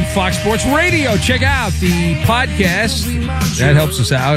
on Fox Sports Radio. Check out the podcast. That helps us out.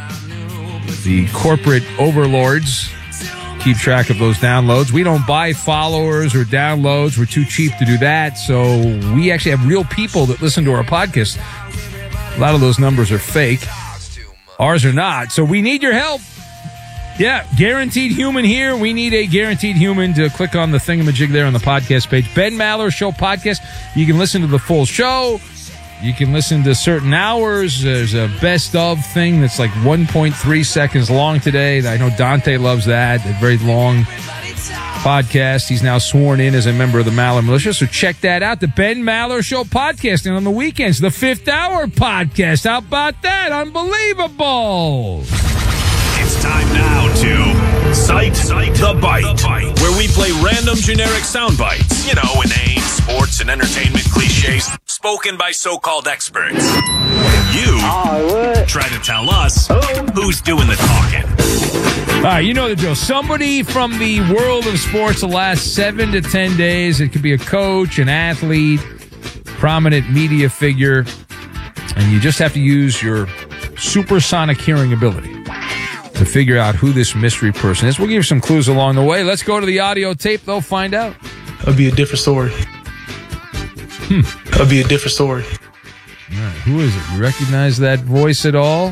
The corporate overlords keep track of those downloads. We don't buy followers or downloads. We're too cheap to do that. So we actually have real people that listen to our podcast. A lot of those numbers are fake. Ours are not. So we need your help. Yeah, Guaranteed Human here. We need a Guaranteed Human to click on the thingamajig there on the podcast page. Ben Maller Show Podcast. You can listen to the full show. You can listen to certain hours. There's a best of thing that's like 1.3 seconds long today. I know Dante loves that. A very long podcast. He's now sworn in as a member of the Maller Militia. So check that out. The Ben Maller Show Podcast. And on the weekends, the Fifth Hour Podcast. How about that? Unbelievable. It's time now to Cite the Bite, where we play random generic sound bites. You know, inane sports and entertainment cliches spoken by so-called experts. And you try to tell us who's doing the talking. All right, you know the drill. Somebody from the world of sports the last 7 to 10 days. It could be a coach, an athlete, prominent media figure, and you just have to use your supersonic hearing ability to figure out who this mystery person is. We'll give you some clues along the way. Let's go to the audio tape. They'll find out. It'll be a different story. It'll be a different story. All right, who is it? You recognize that voice at all?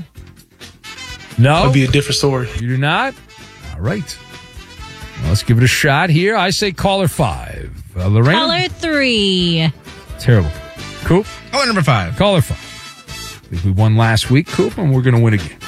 No? It'll be a different story. You do not? All right. Well, let's give it a shot here. I say caller 5. Lorraine? Caller 3. Terrible. Coop? Caller number 5. Caller 5. I think we won last week, Coop, and we're going to win again.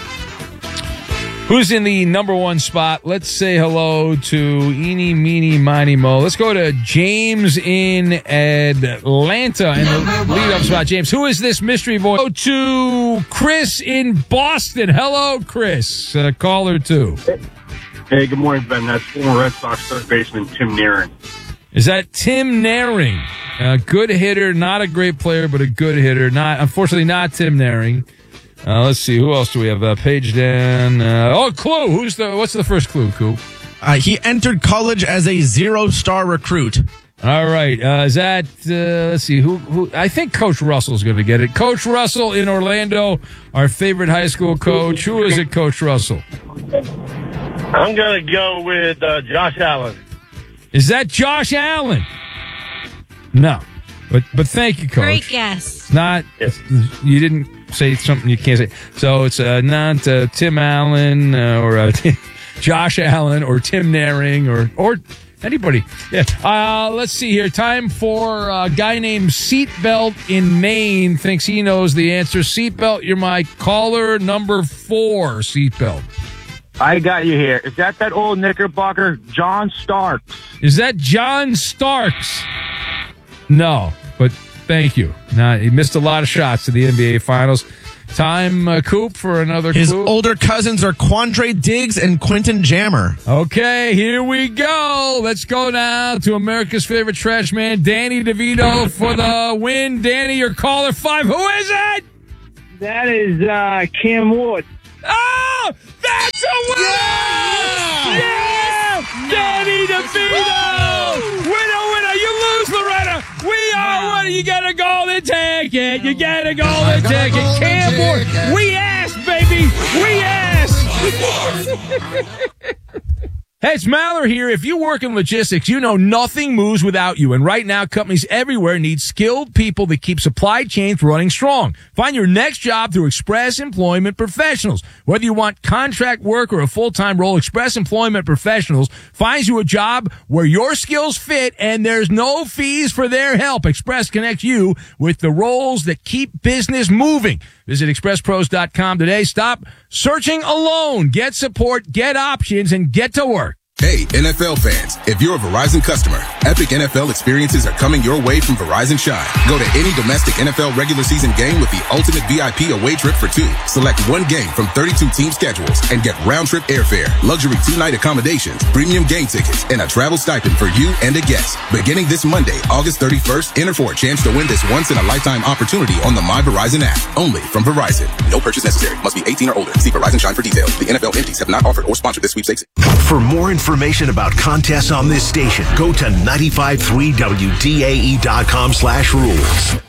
Who's in the number one spot? Let's say hello to Eeny, Meeny, Miny, Mo. Let's go to James in Atlanta in the lead-up spot. James, who is this mystery voice? Go to Chris in Boston. Hello, Chris. Caller 2. Hey, good morning, Ben. That's former Red Sox third baseman Tim Naring. Is that Tim Naring? A good hitter, not a great player, but a good hitter. Unfortunately, not Tim Naring. Let's see. Who else do we have? Page down. Clue. What's the first clue, Coop? He entered college as a 0-star recruit. All right. Is that, let's see, who? I think Coach Russell's going to get it. Coach Russell in Orlando, our favorite high school coach. Who is it, Coach Russell? I'm going to go with Josh Allen. Is that Josh Allen? No. But thank you, Coach. Great guess. You didn't say something you can't say. So it's not Tim Allen or Josh Allen or Tim Naring or anybody. Yeah. Let's see here. Time for a guy named Seatbelt in Maine. Thinks he knows the answer. Seatbelt, you're my caller number 4, Seatbelt. I got you here. Is that old Knickerbocker, John Starks? Is that John Starks? No, but thank you. Now, he missed a lot of shots to the NBA Finals. Time, Coop, for another clue. His older cousins are Quandre Diggs and Quentin Jammer. Okay, here we go. Let's go now to America's favorite trash man, Danny DeVito, for the win. Danny, your caller 5. Who is it? That is Cam Ward. Oh, that's a win! Yeah! Danny DeVito! Winner! You lose, Loretta! We are winning! You get a golden ticket! You get a golden ticket! Cam Ward! We asked, baby! We asked! Hey, it's Maller here. If you work in logistics, you know nothing moves without you. And right now, companies everywhere need skilled people that keep supply chains running strong. Find your next job through Express Employment Professionals. Whether you want contract work or a full-time role, Express Employment Professionals finds you a job where your skills fit and there's no fees for their help. Express connects you with the roles that keep business moving. Visit expresspros.com today. Stop searching alone. Get support, get options, and get to work. Hey, NFL fans, if you're a Verizon customer, epic NFL experiences are coming your way from Verizon Shine. Go to any domestic NFL regular season game with the ultimate VIP away trip for 2. Select one game from 32 team schedules and get round-trip airfare, luxury 2-night accommodations, premium game tickets, and a travel stipend for you and a guest. Beginning this Monday, August 31st, enter for a chance to win this once-in-a-lifetime opportunity on the My Verizon app. Only from Verizon. No purchase necessary. Must be 18 or older. See Verizon Shine for details. The NFL entities have not offered or sponsored this sweepstakes. For more information about contests on this station, go to 953wdae.com/rules.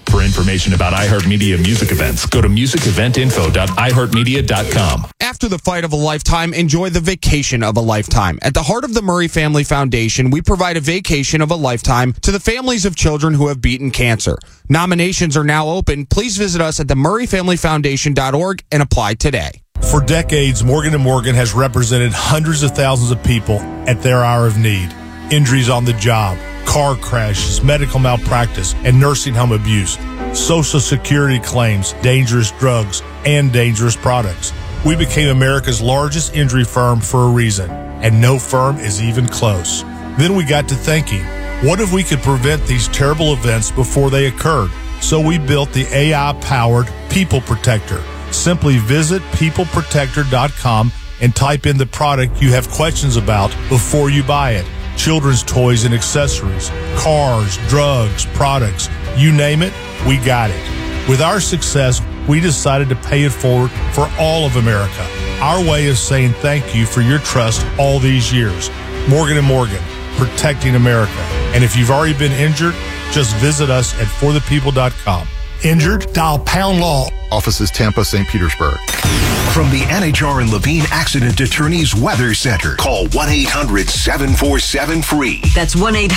For information about iHeartMedia music events, go to musiceventinfo.iheartmedia.com. After the fight of a lifetime, enjoy the vacation of a lifetime. At the heart of the Murray Family Foundation, we provide a vacation of a lifetime to the families of children who have beaten cancer. Nominations are now open. Please visit us at themurrayfamilyfoundation.org and apply today. For decades, Morgan & Morgan has represented hundreds of thousands of people at their hour of need. Injuries on the job, car crashes, medical malpractice, and nursing home abuse, Social Security claims, dangerous drugs, and dangerous products. We became America's largest injury firm for a reason, and no firm is even close. Then we got to thinking, what if we could prevent these terrible events before they occurred? So we built the AI-powered People Protector. Simply visit peopleprotector.com and type in the product you have questions about before you buy it. Children's toys and accessories, cars, drugs, products, you name it, we got it. With our success, we decided to pay it forward for all of America. Our way of saying thank you for your trust all these years. Morgan & Morgan, protecting America. And if you've already been injured, just visit us at forthepeople.com. Injured? Dial pound law. Offices Tampa, St. Petersburg. From the NHR and Levine Accident Attorneys Weather Center, call 1-800-747-FREE. That's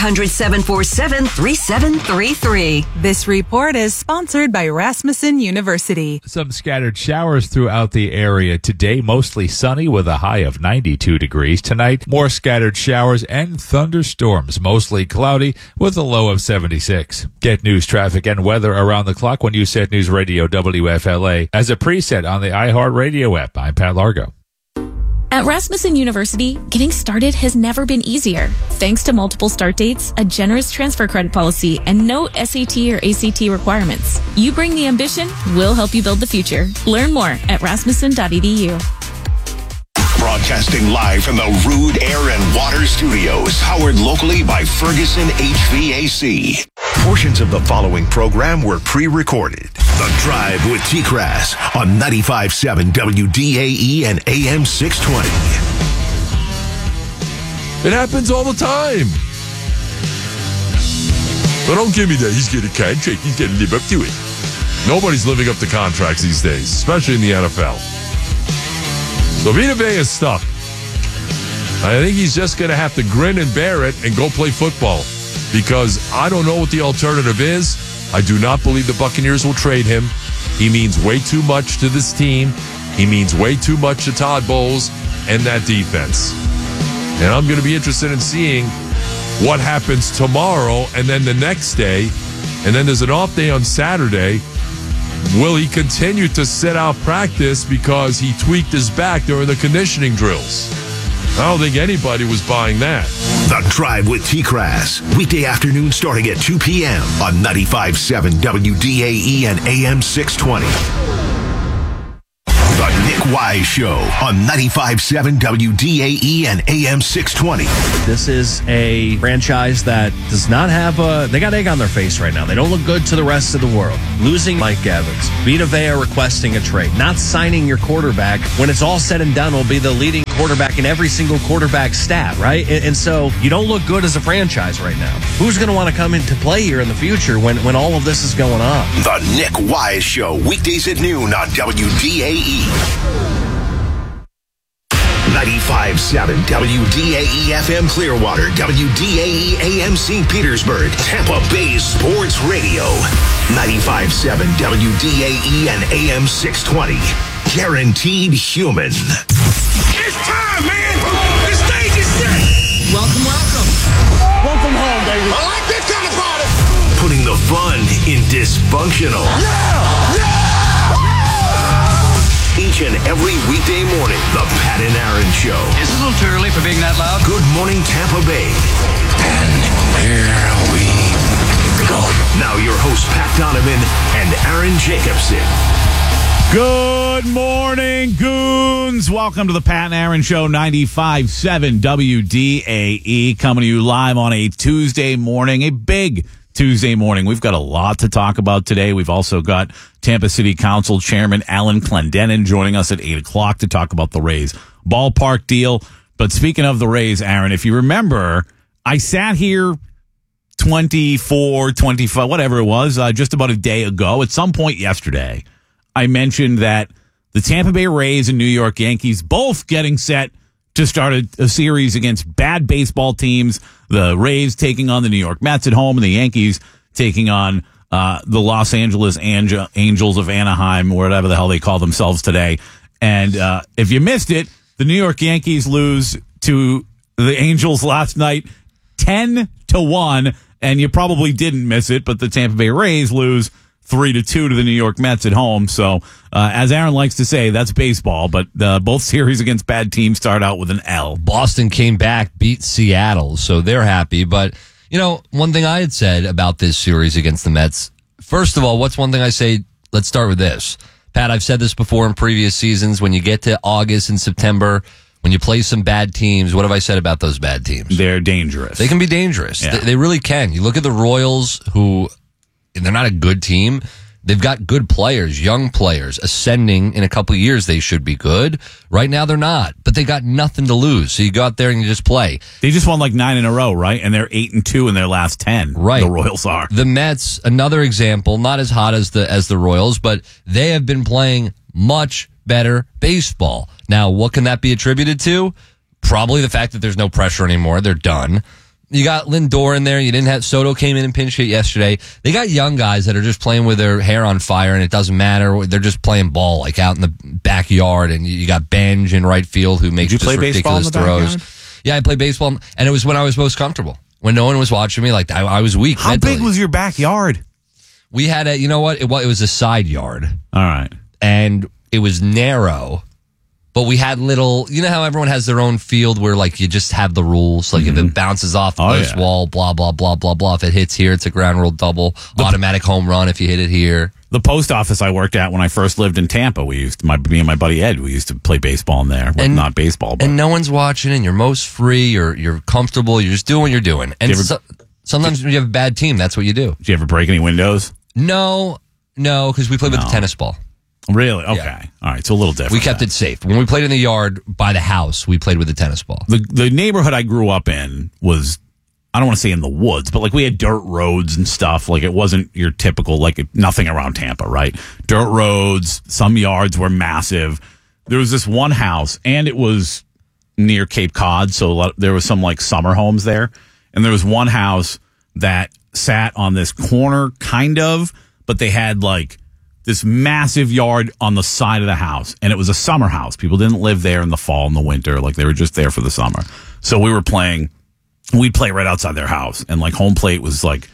1-800-747-3733. This report is sponsored by Rasmussen University. Some scattered showers throughout the area today, mostly sunny with a high of 92 degrees. Tonight, more scattered showers and thunderstorms, mostly cloudy with a low of 76. Get news, traffic, and weather around the clock when you set News Radio WFLA as a preset on the iHeartRadio app. I'm Pat Largo. At Rasmussen University, getting started has never been easier. Thanks to multiple start dates, a generous transfer credit policy, and no SAT or ACT requirements. You bring the ambition, we'll help you build the future. Learn more at rasmussen.edu. Broadcasting live from the Rude Air and Water Studios, powered locally by Ferguson HVAC. Portions of the following program were pre-recorded. The Drive with T-Crass on 95.7 WDAE and AM 620. It happens all the time. But don't give me that. He's getting a contract. He's got to live up to it. Nobody's living up to contracts these days, especially in the NFL. So Vita Vea is stuck. I think he's just going to have to grin and bear it and go play football, because I don't know what the alternative is. I do not believe the Buccaneers will trade him. He means way too much to this team. He means way too much to Todd Bowles and that defense. And I'm going to be interested in seeing what happens tomorrow and then the next day. And then there's an off day on Saturday. Will he continue to sit out practice because he tweaked his back during the conditioning drills? I don't think anybody was buying that. The Drive with T-Crass, weekday afternoon starting at 2 p.m. on 95.7 WDAE and AM 620. The Nick Wise Show on 95.7 WDAE and AM 620. This is a franchise that does not have they got egg on their face right now. They don't look good to the rest of the world. Losing Mike Evans, Vita Vea requesting a trade, not signing your quarterback when it's all said and done will be the leading quarterback in every single quarterback stat, right? And so you don't look good as a franchise right now. Who's going to want to come into play here in the future when all of this is going on? The Nick Wise Show, weekdays at noon on WDAE. 95.7 WDAE FM Clearwater, WDAE AM St. Petersburg, Tampa Bay Sports Radio. 95.7 WDAE and AM 620. Guaranteed human. It's time, man! The stage is set! Welcome. Welcome home, baby. I like this kind of party! Putting the fun in dysfunctional. Yeah! Each and every weekday morning, the Pat and Aaron Show. Is this a little too early for being that loud? Good morning, Tampa Bay. And here we go. Now your hosts, Pat Donovan and Aaron Jacobson. Good morning, goons. Welcome to the Pat and Aaron Show, 95.7 WDAE, coming to you live on a Tuesday morning, a big Tuesday morning. We've got a lot to talk about today. We've also got Tampa City Council Chairman Alan Clendenin joining us at 8 o'clock to talk about the Rays ballpark deal. But speaking of the Rays, Aaron, if you remember, I sat here 24, 25, whatever it was, just about a day ago, at some point yesterday, I mentioned that the Tampa Bay Rays and New York Yankees both getting set to start a series against bad baseball teams. The Rays taking on the New York Mets at home, and the Yankees taking on the Los Angeles Angels of Anaheim, or whatever the hell they call themselves today. And if you missed it, the New York Yankees lose to the Angels last night 10-1, and you probably didn't miss it, but the Tampa Bay Rays lose 3-2 to the New York Mets at home. So, as Aaron likes to say, that's baseball, but both series against bad teams start out with an L. Boston came back, beat Seattle, so they're happy. But, one thing I had said about this series against the Mets, first of all, what's one thing I say? Let's start with this. Pat, I've said this before in previous seasons. When you get to August and September, when you play some bad teams, what have I said about those bad teams? They're dangerous. They can be dangerous. Yeah. They really can. You look at the Royals, who, they're not a good team. They've got good players, young players, ascending. In a couple of years, they should be good. Right now, they're not. But they got nothing to lose. So you go out there and you just play. They just won like 9 in a row, right? And they're 8-2 in their last 10. Right. The Royals are. The Mets, another example, not as hot as the Royals, but they have been playing much better baseball. Now, what can that be attributed to? Probably the fact that there's no pressure anymore. They're done. You got Lindor in there. You didn't have Soto came in and pinch hit yesterday. They got young guys that are just playing with their hair on fire, and it doesn't matter. They're just playing ball, like out in the backyard. And you got Benj in right field who makes just ridiculous throws. Yeah, I played baseball, and it was when I was most comfortable. When no one was watching me, like I was weak. How mentally. big was your backyard? We had a, it was a side yard. All right. And it was narrow. But we had little, how everyone has their own field where, like, you just have the rules. Like, if it bounces off the post wall, blah, blah, blah, blah, blah. If it hits here, it's a ground rule double. Automatic home run if you hit it here. The post office I worked at when I first lived in Tampa, me and my buddy Ed, we used to play baseball in there. Well, not baseball, but. And no one's watching, and you're most free, you're comfortable, you're just doing what you're doing. And sometimes when you have a bad team, that's what you do. Did you ever break any windows? No, because we played with the tennis ball. Really? Okay. Yeah. All right. So a little different. We kept it safe. When we played in the yard by the house, we played with the tennis ball. The neighborhood I grew up in was, I don't want to say in the woods, but like we had dirt roads and stuff. Like it wasn't your typical, like nothing around Tampa, right? Dirt roads, some yards were massive. There was this one house, and it was near Cape Cod, so there was some like summer homes there. And there was one house that sat on this corner, kind of, but they had like this massive yard on the side of the house, and it was a summer house. People didn't live there in the fall and the winter. Like they were just there for the summer. So we'd play right outside their house, and like home plate was like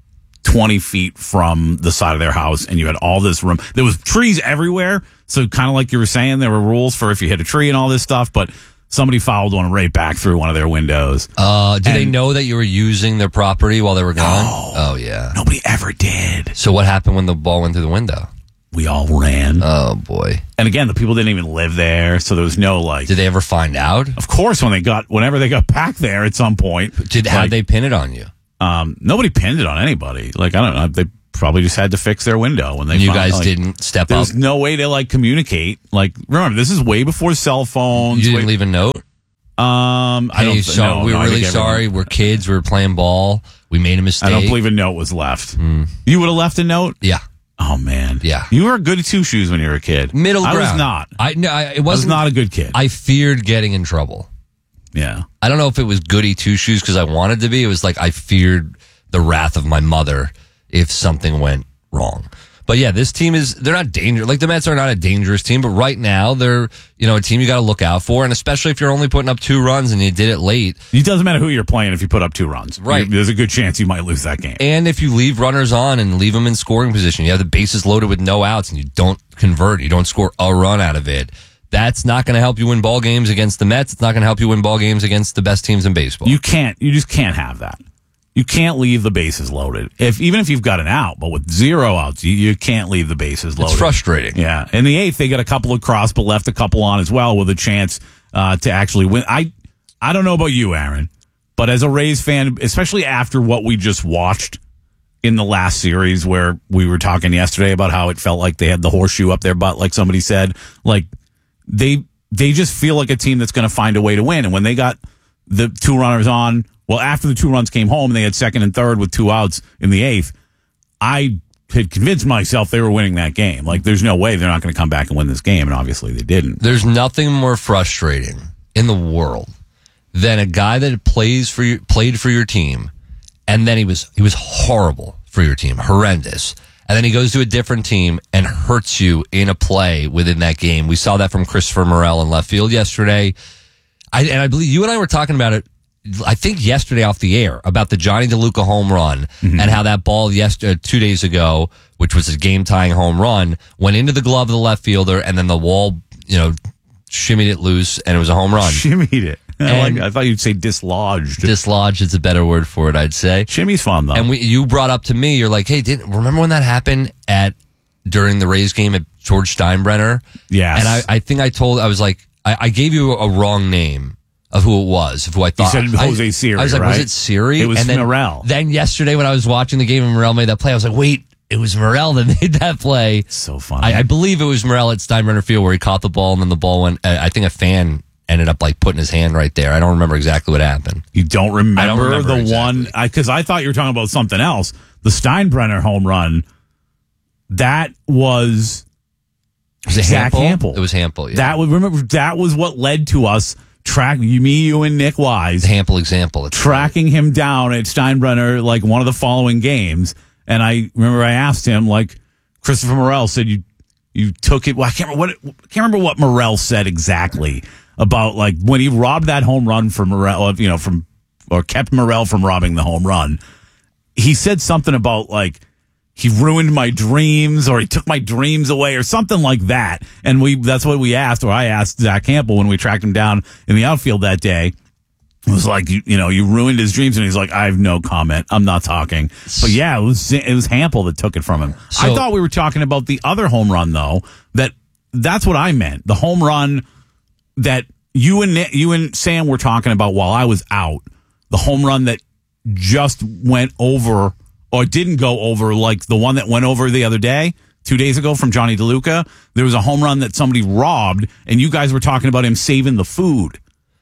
20 feet from the side of their house, and you had all this room. There was trees everywhere. So kind of like you were saying, there were rules for if you hit a tree and all this stuff, but somebody fouled one right back through one of their windows. Did they know that you were using their property while they were gone? No. Oh, yeah. Nobody ever did. So what happened when the ball went through the window? We all ran. Oh, boy. And again, the people didn't even live there, so there was no like... Did they ever find out? Of course, whenever they got back there at some point. How'd they pin it on you? Nobody pinned it on anybody. Like, I don't know, they probably just had to fix their window when they you guys didn't step up? There was no way to like communicate. Like, remember, this is way before cell phones. You didn't leave a note? I don't know. We were really sorry. We're kids. We were playing ball. We made a mistake. I don't believe a note was left. You would have left a note? Yeah. Oh, man. Yeah. You were a good two shoes when you were a kid. Middle ground. I was not. I was not a good kid. I feared getting in trouble. Yeah. I don't know if it was goody two shoes because I wanted to be. It was like I feared the wrath of my mother if something went wrong. But yeah, this team they're not dangerous. Like the Mets are not a dangerous team, but right now they're, a team you got to look out for. And especially if you're only putting up 2 runs and you did it late. It doesn't matter who you're playing if you put up 2 runs. Right. There's a good chance you might lose that game. And if you leave runners on and leave them in scoring position, you have the bases loaded with no outs and you don't convert, you don't score a run out of it. That's not going to help you win ball games against the Mets. It's not going to help you win ball games against the best teams in baseball. You just can't have that. You can't leave the bases loaded. Even if you've got an out, but with 0 outs, you can't leave the bases loaded. It's frustrating. Yeah. In the 8th, they got a couple across, but left a couple on as well with a chance to actually win. I don't know about you, Aaron, but as a Rays fan, especially after what we just watched in the last series where we were talking yesterday about how it felt like they had the horseshoe up their butt, like somebody said, like they just feel like a team that's going to find a way to win. And when they got the 2 runners on Well, after the 2 runs came home and they had second and third with 2 outs in the 8th, I had convinced myself they were winning that game. Like, there's no way they're not going to come back and win this game, and obviously they didn't. There's nothing more frustrating in the world than a guy that played for your team, and then he was horrible for your team, horrendous. And then he goes to a different team and hurts you in a play within that game. We saw that from Christopher Morel in left field yesterday. I believe you and I were talking about it, I think yesterday off the air, about the Johnny DeLuca home run and how that ball 2 days ago, which was a game-tying home run, went into the glove of the left fielder, and then the wall, shimmied it loose, and it was a home run. Shimmied it. I thought you'd say dislodged. Dislodged is a better word for it, I'd say. Shimmy's fun, though. And you brought up to me, you're like, hey, remember when that happened during the Rays game at George Steinbrenner? Yes. And I was like, I gave you a wrong name of who it was, of who I thought. You said Jose Siri, I was like, right? was it Siri? It was then, Morel. Then yesterday when I was watching the game and Morel made that play, I was like, wait, it was Morel that made that play. So funny. I believe it was Morel at Steinbrenner Field where he caught the ball and then the ball went, I think a fan ended up putting his hand right there. I don't remember exactly what happened. You don't remember, I don't remember the exactly. one, because I thought you were talking about something else. The Steinbrenner home run, that was Zach Hampel. It was Hampel, yeah. That was what led to us you and Nick Wise. The Hampel example. Tracking him down at Steinbrenner, like one of the following games. And I remember I asked him, like, Christopher Morel said, you took it. Well, I can't remember what Morel said exactly about, like, when he robbed that home run from Morel, or kept Morel from robbing the home run. He said something about, like, he ruined my dreams, or he took my dreams away, or something like that. And that's what we asked, or I asked Zach Hampel when we tracked him down in the outfield that day. It was like, you ruined his dreams. And he's like, I have no comment. I'm not talking. But yeah, it was Hampel that took it from him. I thought we were talking about the other home run, though. That's what I meant. The home run that you and Sam were talking about while I was out. The home run that just went over, or didn't go over, like the one that went over the other day, 2 days ago from Johnny DeLuca. There was a home run that somebody robbed, and you guys were talking about him saving the food.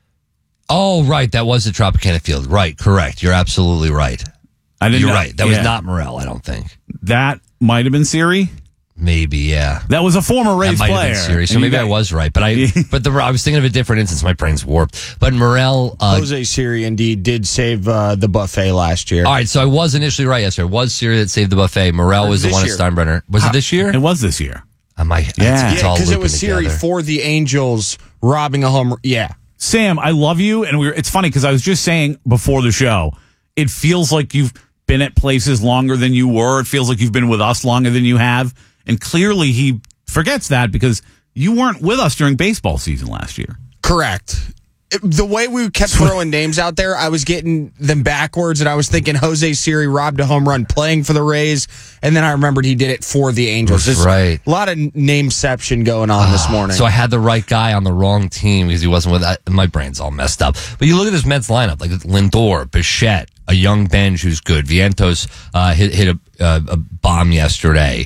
Oh, right. That was the Tropicana Field. Right. Correct. You're absolutely right. You're right. That was not Morel, I don't think. That might have been Siri. Maybe, yeah. That was a former Rays player. That might have been Siri. So maybe I was right. But I was thinking of a different instance. My brain's warped. But Morel... Jose Siri, indeed, did save the buffet last year. All right, so I was initially right yesterday. It was Siri that saved the buffet. Morel was the one at Steinbrenner. Was it this year? It was this year. Because it was Siri for the Angels robbing a home... Yeah. Sam, I love you, and it's funny because I was just saying before the show, it feels like you've been at places longer than you were. It feels like you've been with us longer than you have, and clearly he forgets that because you weren't with us during baseball season last year. Correct. The way we kept throwing names out there, I was getting them backwards, and I was thinking Jose Siri robbed a home run playing for the Rays, and then I remembered he did it for the Angels. That's right. A lot of nameception going on this morning. So I had the right guy on the wrong team because he wasn't with... My brain's all messed up. But you look at this Mets lineup, like Lindor, Bichette, a young Benj who's good. Vientos hit a bomb yesterday.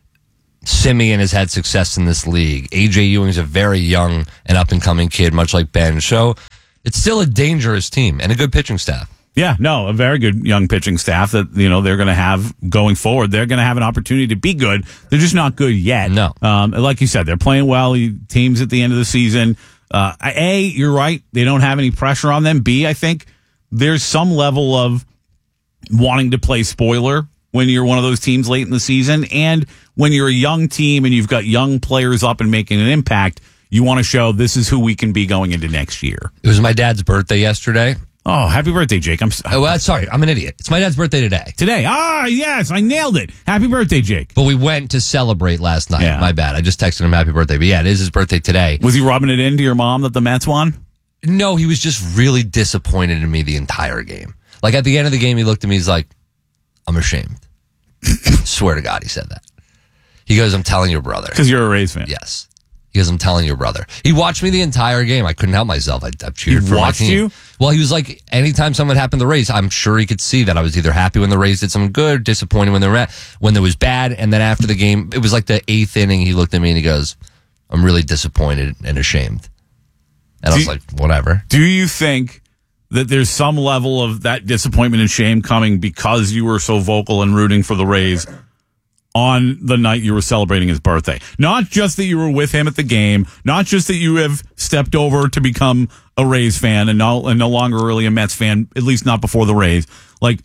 Simeon has had success in this league. A.J. Ewing's a very young and up-and-coming kid, much like Ben. So it's still a dangerous team and a good pitching staff. Yeah, no, a very good young pitching staff that, they're going to have going forward. They're going to have an opportunity to be good. They're just not good yet. No. Like you said, they're playing well. Teams at the end of the season. A, you're right. They don't have any pressure on them. B, I think there's some level of wanting to play spoiler when you're one of those teams late in the season. And when you're a young team and you've got young players up and making an impact, you want to show this is who we can be going into next year. It was my dad's birthday yesterday. Oh, happy birthday, Jake. Sorry, I'm an idiot. It's my dad's birthday today. Today? Ah, yes, I nailed it. Happy birthday, Jake. But we went to celebrate last night. Yeah. My bad. I just texted him happy birthday. But yeah, it is his birthday today. Was he rubbing it into your mom that the Mets won? No, he was just really disappointed in me the entire game. Like at the end of the game, he looked at me, he's like, I'm ashamed. Swear to God, he said that. He goes, I'm telling your brother. Because you're a Rays fan. Yes. He goes, I'm telling your brother. He watched me the entire game. I couldn't help myself. I cheered for my team. You? Well, he was like, anytime something happened to the Rays, I'm sure he could see that I was either happy when the Rays did something good, disappointed when there was bad, and then after the game, it was like the 8th inning, he looked at me and he goes, I'm really disappointed and ashamed. And I was like, whatever. Do you think that there's some level of that disappointment and shame coming because you were so vocal and rooting for the Rays on the night you were celebrating his birthday. Not just that you were with him at the game, not just that you have stepped over to become a Rays fan and no longer really a Mets fan, at least not before the Rays. Like,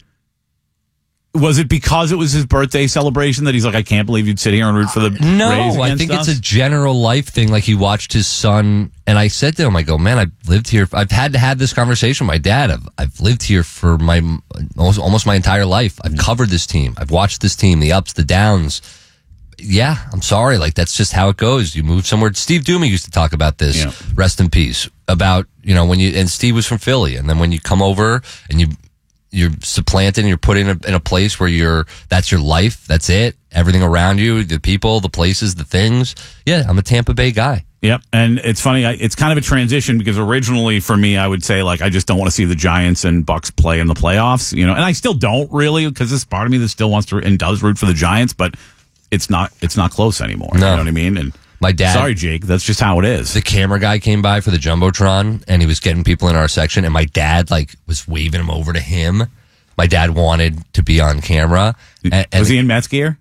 was it because it was his birthday celebration that he's like, I can't believe you'd sit here and root for the Rays against I think us? it's a general life thing. Like, he watched his son, and I said to him, I go, man, I've lived here. I've had to have this conversation with my dad. I've lived here for almost my entire life. I've covered this team. I've watched this team, the ups, the downs. Yeah, I'm sorry. Like, that's just how it goes. You move somewhere. Steve Dumy used to talk about this. Yeah. Rest in peace. About, and Steve was from Philly, and then when you come over and you're supplanted and you're put in a place where that's your life. That's it. Everything around you, the people, the places, the things. Yeah, I'm a Tampa Bay guy. Yep. And it's funny. It's kind of a transition because originally for me, I would say like, I just don't want to see the Giants and Bucks play in the playoffs, and I still don't really, because there's part of me that still wants to and does root for the Giants, but it's not close anymore. No. You know what I mean? And my dad. Sorry, Jake. That's just how it is. The camera guy came by for the Jumbotron, and he was getting people in our section, and my dad was waving him over to him. My dad wanted to be on camera. Was he in Mets gear?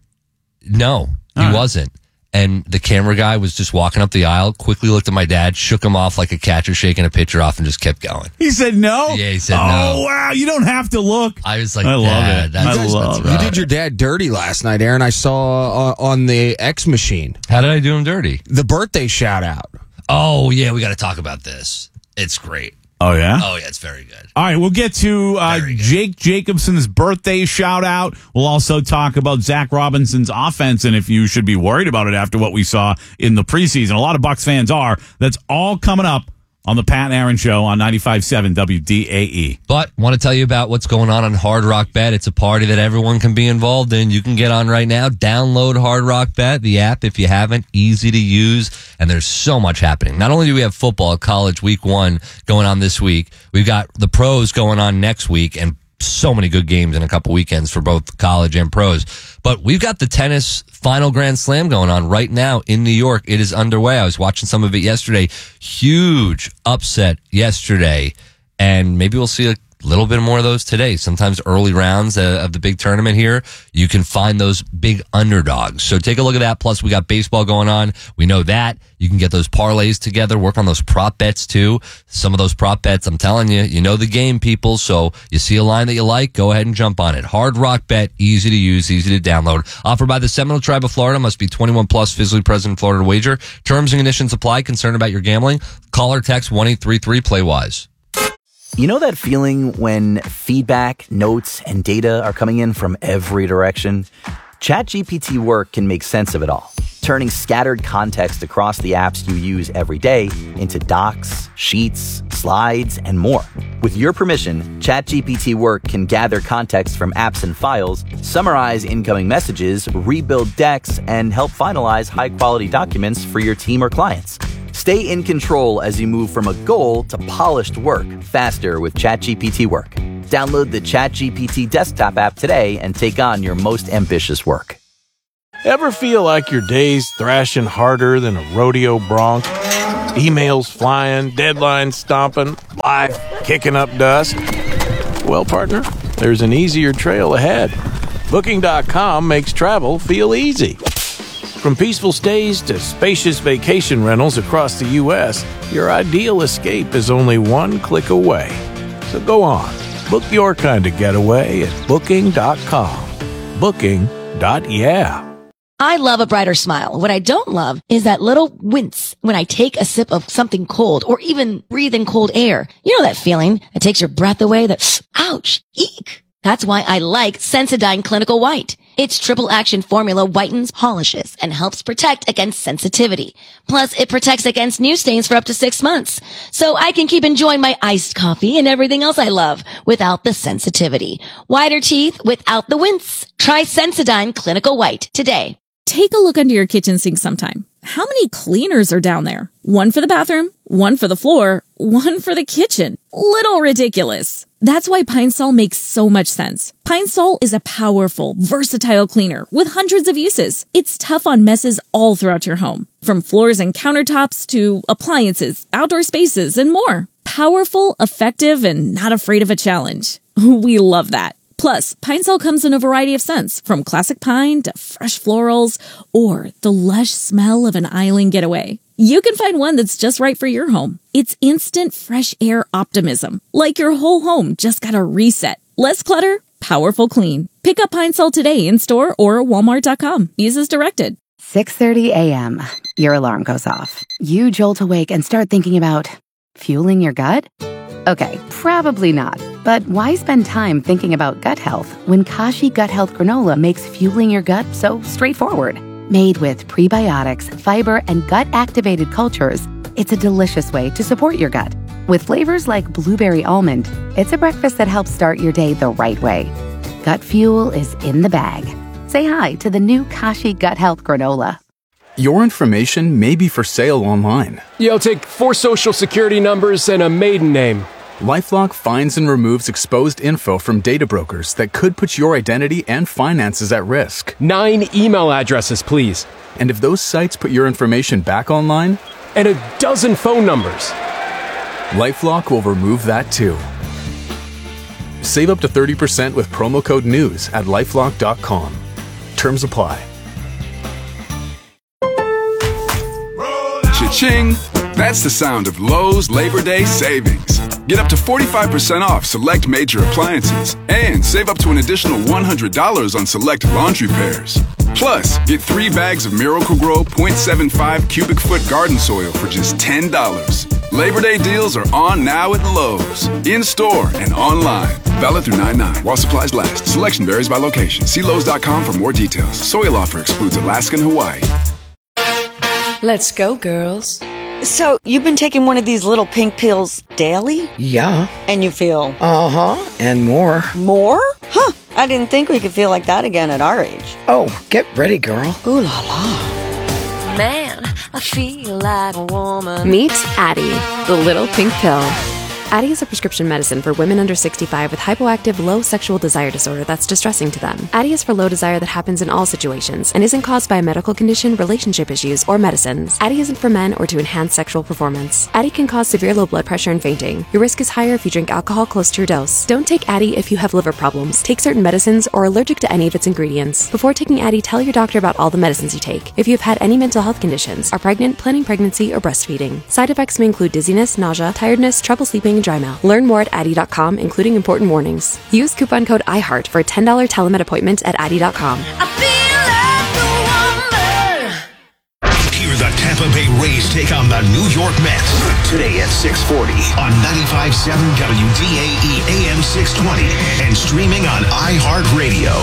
No, he wasn't. And the camera guy was just walking up the aisle, quickly looked at my dad, shook him off like a catcher shaking a pitcher off, and just kept going. He said no? Yeah, he said no. Oh, wow. You don't have to look. I was like, I love it. I love it. You did your dad dirty last night, Aaron. I saw on the X machine. How did I do him dirty? The birthday shout out. Oh, yeah, we got to talk about this. It's great. Oh, yeah? Oh, yeah, it's very good. All right, we'll get to Jake Jacobson's birthday shout-out. We'll also talk about Zach Robinson's offense and if you should be worried about it after what we saw in the preseason. A lot of Bucs fans are. That's all coming up on the Pat and Aaron Show on 95.7 WDAE. But want to tell you about what's going on Hard Rock Bet. It's a party that everyone can be involved in. You can get on right now. Download Hard Rock Bet, the app, if you haven't. Easy to use, and there's so much happening. Not only do we have football, college week 1 going on this week, we've got the pros going on next week, and so many good games in a couple weekends for both college and pros. But we've got the tennis final Grand Slam going on right now in New York. It is underway. I was watching some of it yesterday. Huge upset yesterday. And maybe we'll see a little bit more of those today. Sometimes early rounds of the big tournament here, you can find those big underdogs. So take a look at that. Plus, we got baseball going on. We know that. You can get those parlays together, work on those prop bets too. Some of those prop bets, I'm telling you, you know the game, people. So you see a line that you like, go ahead and jump on it. Hard Rock Bet, easy to use, easy to download. Offered by the Seminole Tribe of Florida. Must be 21 plus, physically present in Florida to wager. Terms and conditions apply. Concerned about your gambling? Call or text 1-833-PLAY-WISE. You know that feeling when feedback, notes, and data are coming in from every direction? ChatGPT Work can make sense of it all, turning scattered context across the apps you use every day into docs, sheets, slides, and more. With your permission, ChatGPT Work can gather context from apps and files, summarize incoming messages, rebuild decks, and help finalize high-quality documents for your team or clients. Stay in control as you move from a goal to polished work faster with ChatGPT Work. Download the ChatGPT desktop app today and take on your most ambitious work. Ever feel like your day's thrashing harder than a rodeo bronc? Emails flying, deadlines stomping, life kicking up dust? Well, partner, there's an easier trail ahead. Booking.com makes travel feel easy. From peaceful stays to spacious vacation rentals across the U.S., your ideal escape is only one click away. So go on, book your kind of getaway at Booking.com. Booking.yeah. I love a brighter smile. What I don't love is that little wince when I take a sip of something cold or even breathe in cold air. You know that feeling that takes your breath away, that ouch, eek. That's why I like Sensodyne Clinical White. Its triple action formula whitens, polishes, and helps protect against sensitivity. Plus, it protects against new stains for up to 6 months. So I can keep enjoying my iced coffee and everything else I love without the sensitivity. Whiter teeth without the wince. Try Sensodyne Clinical White today. Take a look under your kitchen sink sometime. How many cleaners are down there? One for the bathroom, one for the floor, one for the kitchen. Little ridiculous. That's why Pine Sol makes so much sense. Pine Sol is a powerful, versatile cleaner with hundreds of uses. It's tough on messes all throughout your home, from floors and countertops to appliances, outdoor spaces, and more. Powerful, effective, and not afraid of a challenge. We love that. Plus, Pine Sol comes in a variety of scents, from classic pine to fresh florals, or the lush smell of an island getaway. You can find one that's just right for your home. It's instant fresh air optimism, like your whole home just got a reset. Less clutter, powerful clean. Pick up Pine Sol today in store or walmart.com. Use as directed. 6:30 a.m. Your alarm goes off. You jolt awake and start thinking about fueling your gut? Okay, probably not. But why spend time thinking about gut health when Kashi Gut Health Granola makes fueling your gut so straightforward? Made with prebiotics, fiber, and gut-activated cultures, it's a delicious way to support your gut. With flavors like blueberry almond, it's a breakfast that helps start your day the right way. Gut fuel is in the bag. Say hi to the new Kashi Gut Health Granola. Your information may be for sale online. Yeah, I'll take 4 social security numbers and a maiden name. LifeLock finds and removes exposed info from data brokers that could put your identity and finances at risk. 9 email addresses, please. And if those sites put your information back online? And a dozen phone numbers. LifeLock will remove that too. Save up to 30% with promo code NEWS at LifeLock.com. Terms apply. Cha-ching! That's the sound of Lowe's Labor Day savings. Get up to 45% off select major appliances and save up to an additional $100 on select laundry pairs. Plus, get 3 bags of Miracle-Gro 0.75 cubic foot garden soil for just $10. Labor Day deals are on now at Lowe's, in-store and online. Valid through 9/9 while supplies last. Selection varies by location. See Lowe's.com for more details. Soil offer excludes Alaska and Hawaii. Let's go, girls. So, you've been taking one of these little pink pills daily? Yeah. And you feel? Uh-huh. And more. More? Huh. I didn't think we could feel like that again at our age. Oh, get ready, girl. Ooh la la. Man, I feel like a woman. Meet Addyi, the little pink pill. Addyi is a prescription medicine for women under 65 with hypoactive low sexual desire disorder that's distressing to them. Addyi is for low desire that happens in all situations and isn't caused by a medical condition, relationship issues, or medicines. Addyi isn't for men or to enhance sexual performance. Addyi can cause severe low blood pressure and fainting. Your risk is higher if you drink alcohol close to your dose. Don't take Addyi if you have liver problems, take certain medicines, or are allergic to any of its ingredients. Before taking Addyi, tell your doctor about all the medicines you take. If you have had any mental health conditions, are pregnant, planning pregnancy, or breastfeeding. Side effects may include dizziness, nausea, tiredness, trouble sleeping, and dry mouth. Learn more at Addyi.com, including important warnings. Use coupon code IHEART for a $10 telemed appointment at Addyi.com. Hear the Tampa Bay Rays take on the New York Mets today at 6:40 on 95.7 WDAE AM 620 and streaming on iHeartRadio.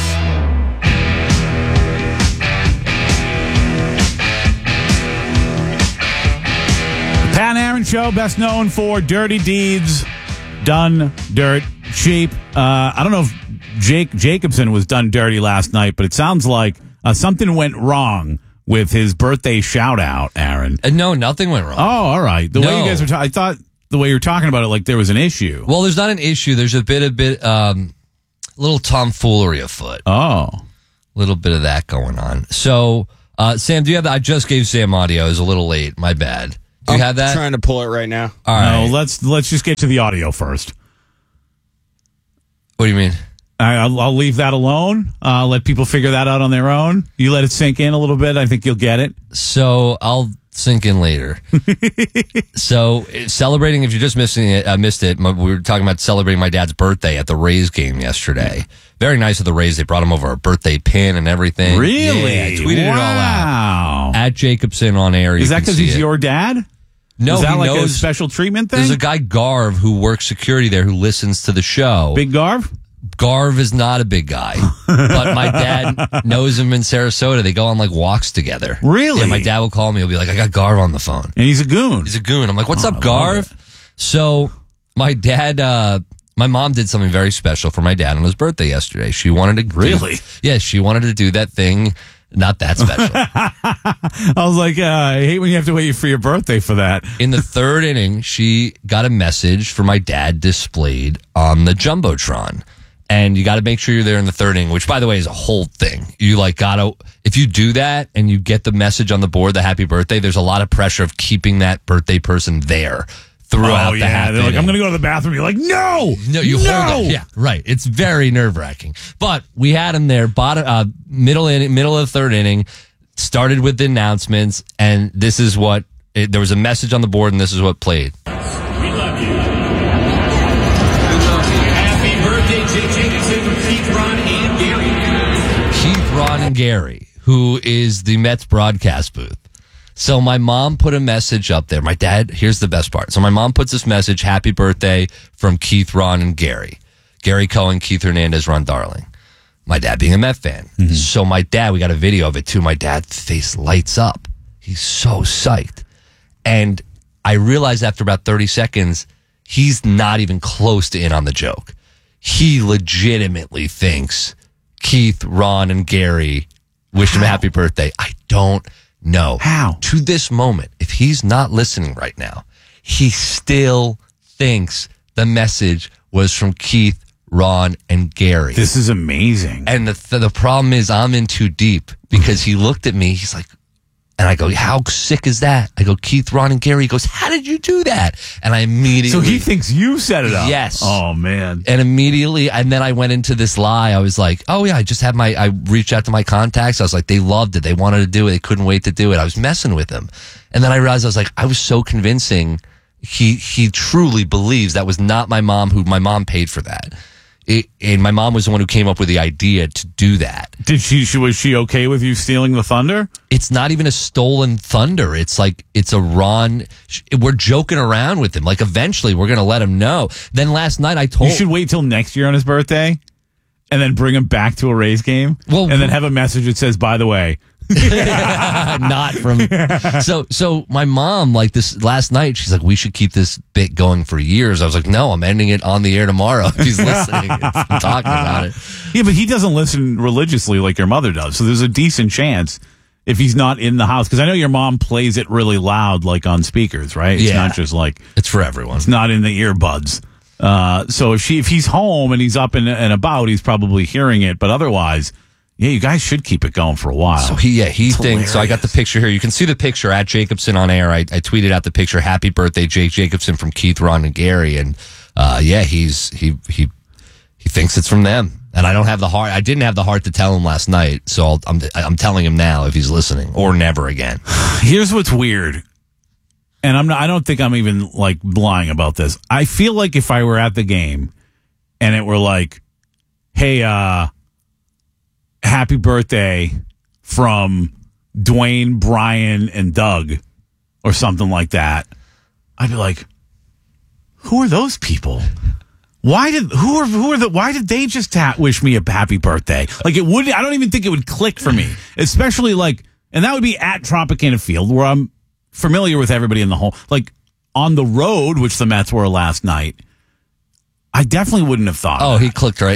Pat Aaron Show, best known for dirty deeds, done dirt cheap. I don't know if Jake Jacobson was done dirty last night, but it sounds like something went wrong with his birthday shout out, Aaron. No, nothing went wrong. Oh, all right. The way you guys were I thought the way you were talking about it, like there was an issue. Well, there's not an issue. There's a little tomfoolery afoot. Oh. A little bit of that going on. So, Sam, do you have that? I just gave Sam audio. It was a little late. My bad. Do you have that? I'm trying to pull it right now. All right. No, let's just get to the audio first. What do you mean? I'll leave that alone. Let people figure that out on their own. You let it sink in a little bit. I think you'll get it. So I'll sink in later. So celebrating, if you just missed it, we were talking about celebrating my dad's birthday at the Rays game yesterday. Very nice of the Rays. They brought him over a birthday pin and everything. Really? Yeah, I tweeted it all out. At Jacobson on air. Is that because he's your dad? No, is that he like knows, a special treatment thing? There's a guy, Garv, who works security there who listens to the show. Big Garv? Garv is not a big guy, but my dad knows him in Sarasota. They go on like walks together. Really? Yeah, my dad will call me. He'll be like, I got Garv on the phone. And he's a goon. He's a goon. I'm like, what's up, Garv? So my dad, my mom did something very special for my dad on his birthday yesterday. She wanted to Really? She wanted to do that thing. Not that special. I was like, I hate when you have to wait for your birthday for that. In the third inning, she got a message for my dad displayed on the Jumbotron. And you got to make sure you're there in the third inning, which, by the way, is a whole thing. You if you do that and you get the message on the board, the happy birthday, there's a lot of pressure of keeping that birthday person there throughout Oh, the yeah. half They're like, inning. I'm going to go to the bathroom. You're like, no! No, you hold it. Yeah, right. It's very nerve-wracking. But we had him there, middle of the third inning, started with the announcements, and this is what, there was a message on the board, and this is what played. We love you. Happy birthday, Jake Jacobson from Keith, Ron, and Gary. Keith, Ron, and Gary, who is the Mets broadcast booth. So my mom put a message up there. My dad, here's the best part. So my mom puts this message, happy birthday from Keith, Ron, and Gary. Gary Cohen, Keith Hernandez, Ron Darling. My dad being a Met fan. Mm-hmm. So my dad, we got a video of it too. My dad's face lights up. He's so psyched. And I realized after about 30 seconds, he's not even close to in on the joke. He legitimately thinks Keith, Ron, and Gary wished him a happy birthday. I don't know. How? To this moment, if he's not listening right now, he still thinks the message was from Keith, Ron, and Gary. This is amazing. And the problem is I'm in too deep because he looked at me. He's like, and I go, how sick is that? I go, Keith, Ron, and Gary. He goes, how did you do that? And I immediately. So he thinks you set it up. Yes. Oh, man. And immediately, and then I went into this lie. I was like, oh, yeah, I reached out to my contacts. I was like, they loved it. They wanted to do it. They couldn't wait to do it. I was messing with them. And then I realized I was so convincing. He truly believes that was not my mom, who my mom paid for that. And my mom was the one who came up with the idea to do that. Was she okay with you stealing the thunder? It's not even a stolen thunder. It's like, it's a Ron. We're joking around with him. Like, eventually we're going to let him know. Then last night I told. You should wait till next year on his birthday and then bring him back to a Rays game. Well, and then have a message that says, by the way. Not from. So my mom, like, this last night, she's like, we should keep this bit going for years. I was like, no, I'm ending it on the air tomorrow. If he's listening and talking about it. Yeah, but he doesn't listen religiously like your mother does. So there's a decent chance if he's not in the house, because I know your mom plays it really loud, like on speakers, right? It's not just like, it's for everyone. It's not in the earbuds. So if he's home and he's up and about, he's probably hearing it. But otherwise, yeah, you guys should keep it going for a while. So he thinks. Hilarious. So I got the picture here. You can see the picture at Jacobson on air. I tweeted out the picture. Happy birthday, Jake Jacobson from Keith, Ron, and Gary. And he thinks it's from them. And I don't have the heart. I didn't have the heart to tell him last night. So I'm telling him now if he's listening, or never again. Here's what's weird. And I don't think I'm even like lying about this. I feel like if I were at the game and it were like, hey, happy birthday from Dwayne, Brian, and Doug, or something like that, I'd be like, who are those people? Why did they just wish me a happy birthday? Like, it would, I don't even think it would click for me, especially like, and that would be at Tropicana Field, where I'm familiar with everybody in the whole, like on the road, which the Mets were last night. I definitely wouldn't have thought. Oh, he clicked right.